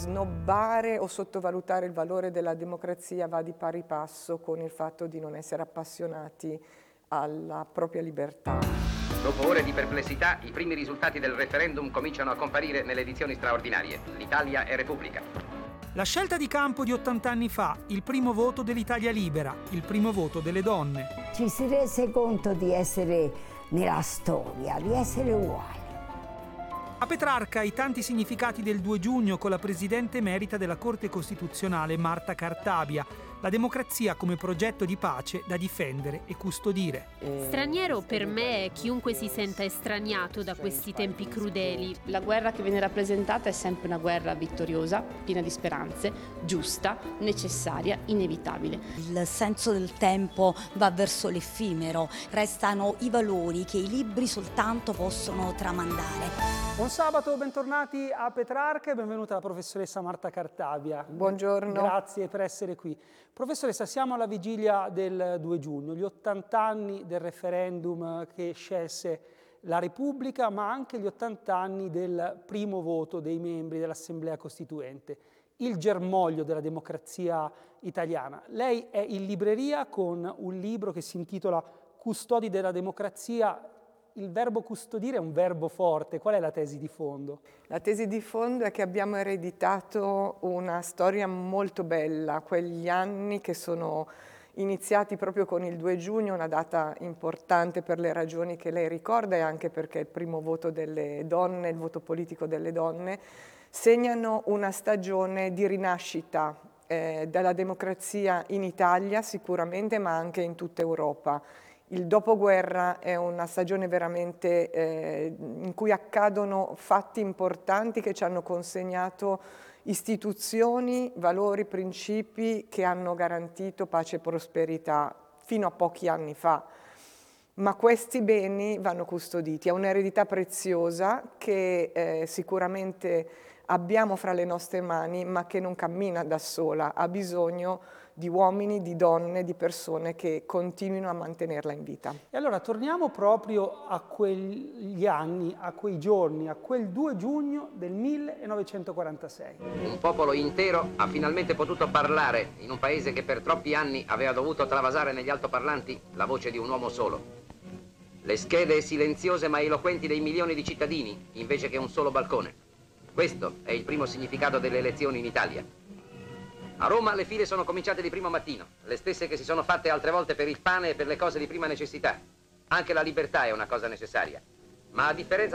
snobbare o sottovalutare il valore della democrazia va di pari passo con il fatto di non essere appassionati alla propria libertà. Dopo ore di perplessità, i primi risultati del referendum cominciano a comparire nelle edizioni straordinarie. L'Italia è Repubblica. La scelta di campo di 80 anni fa, il primo voto dell'Italia libera, il primo voto delle donne. Ci si rese conto di essere nella storia, di essere uguali. A Petrarca i tanti significati del 2 giugno con la presidente emerita della Corte Costituzionale Marta Cartabia, la democrazia come progetto di pace da difendere e custodire. Straniero per me è chiunque si senta estraniato da questi tempi crudeli. La guerra che viene rappresentata è sempre una guerra vittoriosa, piena di speranze, giusta, necessaria, inevitabile. Il senso del tempo va verso l'effimero, restano i valori che i libri soltanto possono tramandare. Buon sabato, bentornati a Petrarca e benvenuta la professoressa Marta Cartabia. Buongiorno. Grazie per essere qui. Professoressa, siamo alla vigilia del 2 giugno, gli 80 anni del referendum che scelse la Repubblica, ma anche gli 80 anni del primo voto dei membri dell'Assemblea Costituente, il germoglio della democrazia italiana. Lei è in libreria con un libro che si intitola Custodi della democrazia. Il verbo custodire è un verbo forte. Qual è la tesi di fondo? La tesi di fondo è che abbiamo ereditato una storia molto bella, quegli anni che sono iniziati proprio con il 2 giugno, una data importante per le ragioni che lei ricorda e anche perché il primo voto delle donne, il voto politico delle donne, segnano una stagione di rinascita della democrazia in Italia sicuramente, ma anche in tutta Europa. Il dopoguerra è una stagione veramente in cui accadono fatti importanti che ci hanno consegnato istituzioni, valori, principi che hanno garantito pace e prosperità fino a pochi anni fa. Ma questi beni vanno custoditi, è un'eredità preziosa che sicuramente abbiamo fra le nostre mani, ma che non cammina da sola, ha bisogno di uomini, di donne, di persone che continuino a mantenerla in vita. E allora torniamo proprio a quegli anni, a quei giorni, a quel 2 giugno del 1946. Un popolo intero ha finalmente potuto parlare in un paese che per troppi anni aveva dovuto travasare negli altoparlanti la voce di un uomo solo. Le schede silenziose ma eloquenti dei milioni di cittadini, invece che un solo balcone. Questo è il primo significato delle elezioni in Italia. A Roma le file sono cominciate di primo mattino, le stesse che si sono fatte altre volte per il pane e per le cose di prima necessità. Anche la libertà è una cosa necessaria, ma a differenza